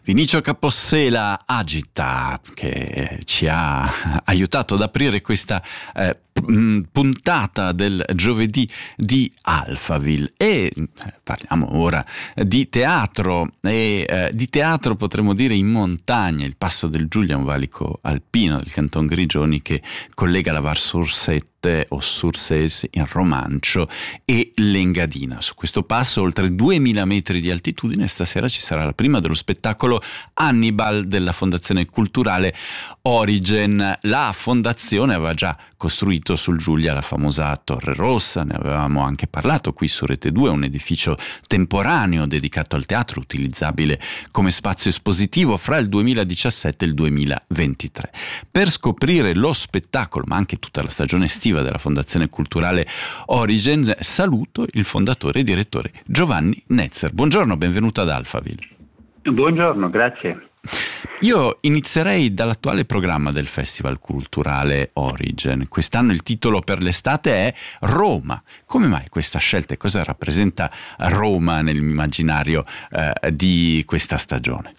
Vinicio Capossela Agita, che ci ha aiutato ad aprire questa puntata del giovedì di Alphaville, e parliamo ora di teatro, e di teatro potremmo dire in montagna. Il passo del Giulia è un valico alpino del Canton Grigioni che collega la Var-sur-Sette o Surses in Romancio e l'Engadina. Su questo passo, oltre 2000 metri di altitudine, stasera ci sarà la prima dello spettacolo Hannibal della Fondazione Culturale Origen. La fondazione aveva già costruito sul Giulia la famosa Torre Rossa, ne avevamo anche parlato qui su Rete 2, un edificio temporaneo dedicato al teatro, utilizzabile come spazio espositivo fra il 2017 e il 2023. Per scoprire lo spettacolo, ma anche tutta la stagione estiva della Fondazione Culturale Origen, saluto il fondatore e direttore Giovanni Netzer. Buongiorno, benvenuto ad Alphaville. Buongiorno, grazie. Io inizierei dall'attuale programma del Festival Culturale Origen. Quest'anno il titolo per l'estate è Roma. Come mai questa scelta e cosa rappresenta Roma nell'immaginario di questa stagione?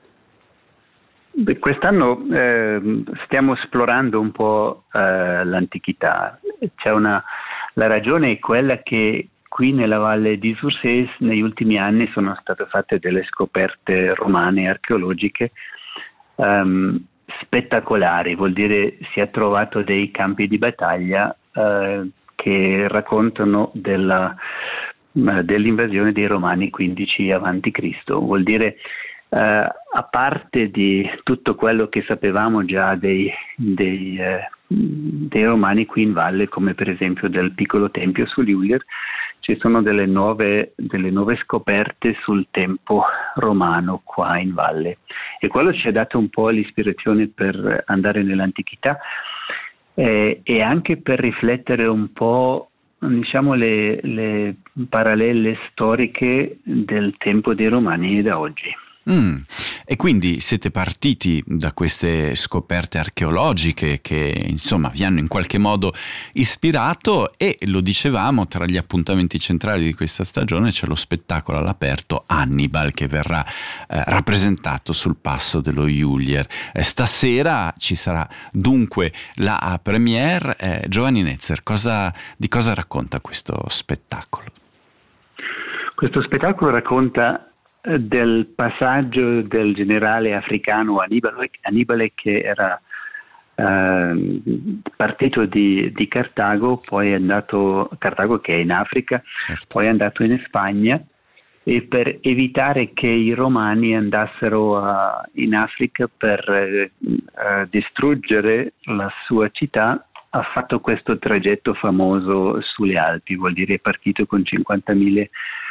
Quest'anno stiamo esplorando un po' l'antichità. La ragione è quella che qui nella Valle di Surses negli ultimi anni sono state fatte delle scoperte romane archeologiche spettacolari. Vuol dire si è trovato dei campi di battaglia che raccontano dell'invasione dei Romani 15 a.C. Vuol dire a parte di tutto quello che sapevamo già dei Romani qui in valle, come per esempio del piccolo tempio sull'Iulier, ci sono delle nuove scoperte sul tempo romano qua in valle, e quello ci ha dato un po' l'ispirazione per andare nell'antichità e anche per riflettere un po', diciamo, le parallele storiche del tempo dei Romani da oggi. E quindi siete partiti da queste scoperte archeologiche che insomma vi hanno in qualche modo ispirato, e lo dicevamo, tra gli appuntamenti centrali di questa stagione c'è lo spettacolo all'aperto Hannibal, che verrà rappresentato sul passo dello Iulier. Stasera ci sarà dunque la premiere. Giovanni Netzer, di cosa racconta questo spettacolo? Questo spettacolo racconta del passaggio del generale africano Annibale, che era partito di Cartago, poi è andato Cartago, che è in Africa, certo. Poi è andato in Spagna, e per evitare che i Romani andassero in Africa per distruggere la sua città, ha fatto questo tragitto famoso sulle Alpi. Vuol dire è partito con 50.000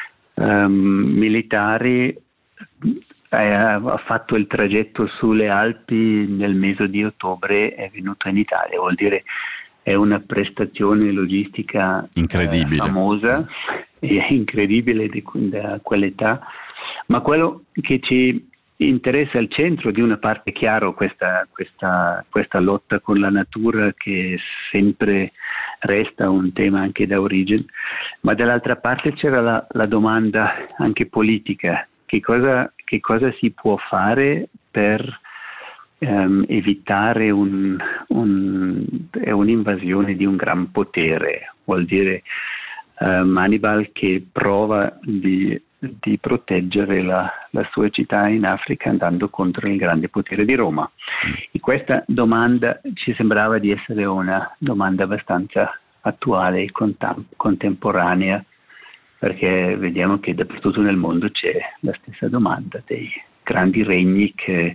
militari, ha fatto il tragitto sulle Alpi nel mese di ottobre, è venuto in Italia. Vuol dire è una prestazione logistica incredibile, famosa e incredibile da quell'età. Ma quello che ci interessa al centro, di una parte, chiaro, questa lotta con la natura, che sempre resta un tema anche da Origen, ma dall'altra parte c'era la domanda anche politica: che cosa si può fare per evitare un'invasione di un gran potere. Vuol dire Hannibal che prova di proteggere la sua città in Africa andando contro il grande potere di Roma. E questa domanda ci sembrava di essere una domanda abbastanza attuale e contemporanea, perché vediamo che dappertutto nel mondo c'è la stessa domanda dei grandi regni che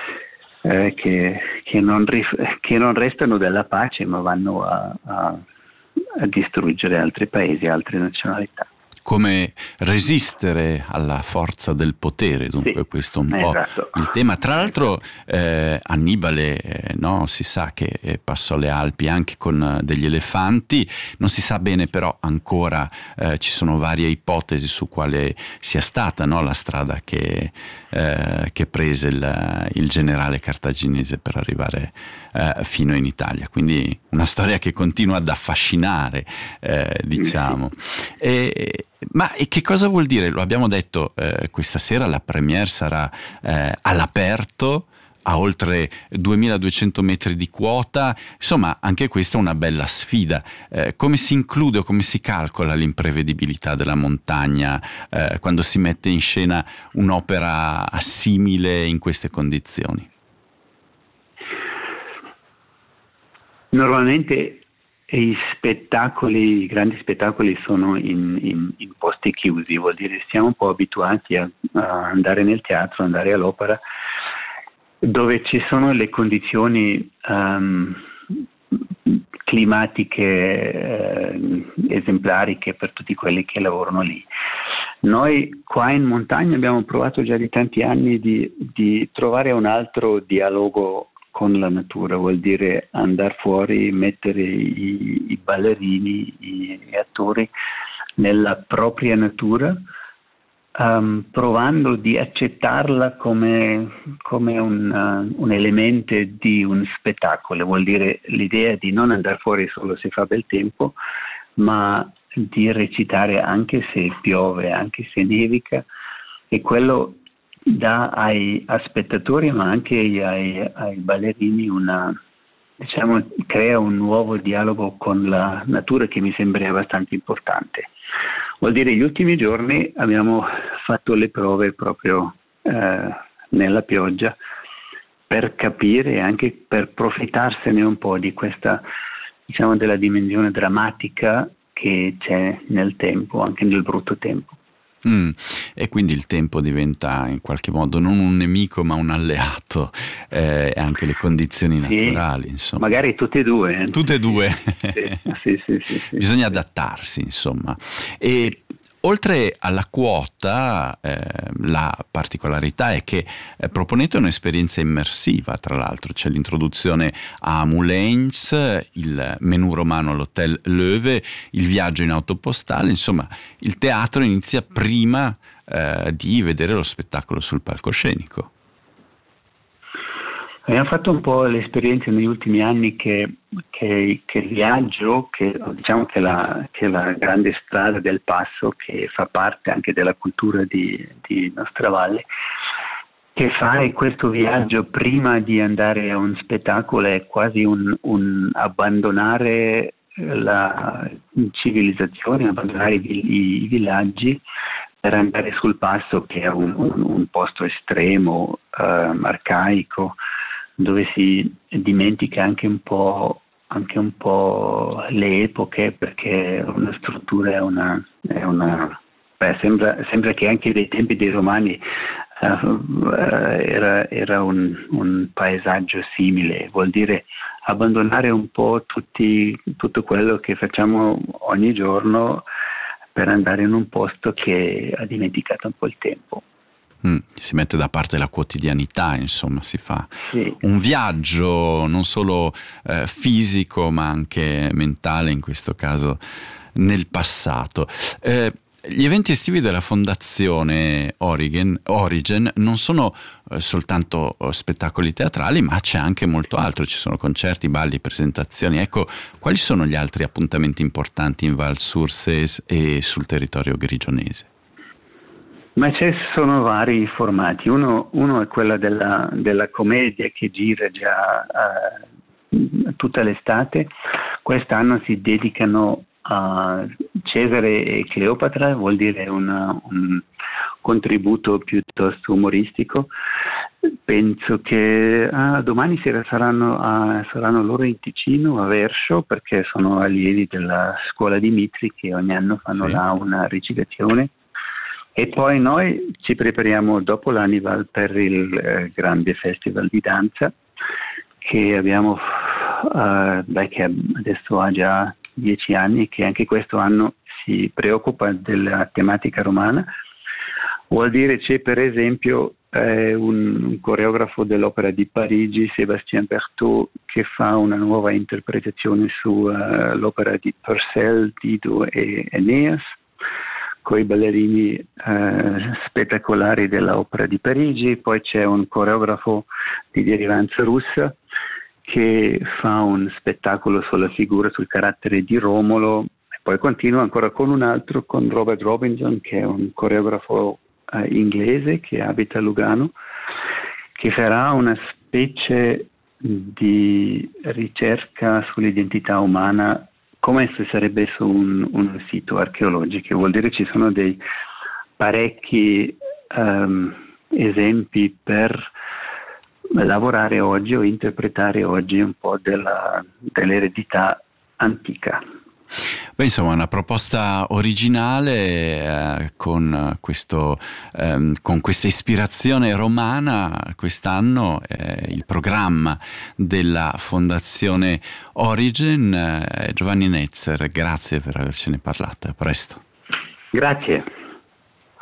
non restano della pace, ma vanno a distruggere altri paesi, altre nazionalità. Come resistere alla forza del potere, dunque sì, questo è un po' il tema. Tra l'altro Annibale si sa che passò le Alpi anche con degli elefanti, non si sa bene però ancora, ci sono varie ipotesi su quale sia stata la strada che prese il generale cartaginese per arrivare fino in Italia, quindi una storia che continua ad affascinare, diciamo. Ma e che cosa vuol dire? Lo abbiamo detto, questa sera la premiere sarà all'aperto, a oltre 2200 metri di quota, insomma anche questa è una bella sfida. Come si include o come si calcola l'imprevedibilità della montagna quando si mette in scena un'opera simile in queste condizioni? Normalmente i grandi spettacoli sono in posti chiusi, vuol dire siamo un po' abituati a andare nel teatro, andare all'opera, dove ci sono le condizioni climatiche esemplariche per tutti quelli che lavorano lì. Noi qua in montagna abbiamo provato già di tanti anni di trovare un altro dialogo con la natura, vuol dire andare fuori, mettere i ballerini, gli attori nella propria natura, provando di accettarla come un elemento di un spettacolo, vuol dire l'idea di non andare fuori solo se fa bel tempo, ma di recitare anche se piove, anche se nevica, e quello dà ai spettatori ma anche ai ballerini crea un nuovo dialogo con la natura che mi sembra abbastanza importante. Vuol dire, gli ultimi giorni abbiamo fatto le prove proprio nella pioggia per capire e anche per profittarsene un po' di questa, della dimensione drammatica che c'è nel tempo, anche nel brutto tempo. E quindi il tempo diventa in qualche modo non un nemico ma un alleato, anche le condizioni naturali, insomma. Magari tutte e due. Tutte e due. Sì. Bisogna adattarsi, insomma. E oltre alla quota, la particolarità è che proponete un'esperienza immersiva, tra l'altro. C'è l'introduzione a Moulins, il menù romano all'Hotel Löwe, il viaggio in autopostale, insomma il teatro inizia prima di vedere lo spettacolo sul palcoscenico. Abbiamo fatto un po' l'esperienza negli ultimi anni che il viaggio, diciamo che la grande strada del passo, che fa parte anche della cultura di nostra valle, che fare questo viaggio prima di andare a un spettacolo è quasi un abbandonare la civilizzazione, abbandonare i villaggi per andare sul passo, che è un posto estremo, arcaico, dove si dimentica anche un po' le epoche, perché una struttura sembra che anche dai tempi dei Romani era un paesaggio simile, vuol dire abbandonare un po' tutto quello che facciamo ogni giorno per andare in un posto che ha dimenticato un po' il tempo. Si mette da parte la quotidianità, insomma, si fa un viaggio non solo fisico ma anche mentale, in questo caso nel passato. Gli eventi estivi della Fondazione Origen non sono soltanto spettacoli teatrali, ma c'è anche molto altro, ci sono concerti, balli, presentazioni. Ecco, quali sono gli altri appuntamenti importanti in Val Sursés e sul territorio grigionese? Ma ci sono vari formati. Uno è quello della commedia, che gira già tutta l'estate. Quest'anno si dedicano a Cesare e Cleopatra, vuol dire un contributo piuttosto umoristico. Penso che domani sera saranno loro in Ticino, a Verscio, perché sono allievi della scuola di Mitri, che ogni anno fanno là una recitazione. E poi noi ci prepariamo dopo l'Anival per il grande festival di danza che abbiamo, che adesso ha già 10 anni, che anche questo anno si preoccupa della tematica romana. Vuol dire, c'è per esempio un coreografo dell'Opera di Parigi, Sébastien Berthaud, che fa una nuova interpretazione sull'opera di Purcell, Dido e Aeneas, con i ballerini spettacolari dell'Opera di Parigi. Poi c'è un coreografo di derivanza russa che fa un spettacolo sulla figura, sul carattere di Romolo, Poi continuo ancora con un altro, con Robert Robinson, che è un coreografo inglese che abita a Lugano, che farà una specie di ricerca sull'identità umana come se sarebbe su un sito archeologico. Vuol dire ci sono dei parecchi esempi per lavorare oggi o interpretare oggi un po' dell'eredità antica. Beh, insomma, una proposta originale con questa ispirazione romana. Quest'anno il programma della Fondazione Origin. Giovanni Netzer, grazie per avercene parlato. A presto. Grazie.